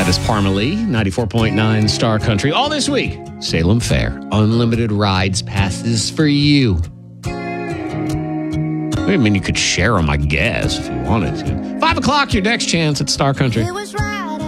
That is Parmalee, 94.9 Star Country. All this week, Salem Fair. Unlimited rides, passes for you. I mean, you could share them, I guess, if you wanted to. 5 o'clock, your next chance at Star Country.